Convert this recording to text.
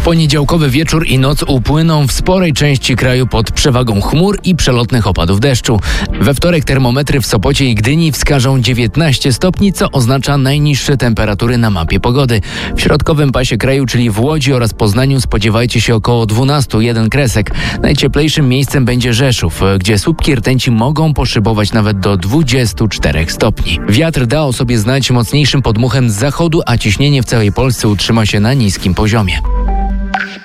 Poniedziałkowy wieczór i noc upłyną w sporej części kraju pod przewagą chmur i przelotnych opadów deszczu. We wtorek termometry w Sopocie i Gdyni wskażą 19 stopni, co oznacza najniższe temperatury na mapie pogody. W środkowym pasie kraju, czyli w Łodzi oraz Poznaniu, spodziewajcie się około 12,1 kresek. Najcieplejszym miejscem będzie Rzeszów, gdzie słupki rtęci mogą poszybować nawet do 24 stopni. Wiatr da o sobie znać mocniejszym podmuchem z zachodu, a ciśnienie w całej Polsce utrzyma się na niskim poziomie.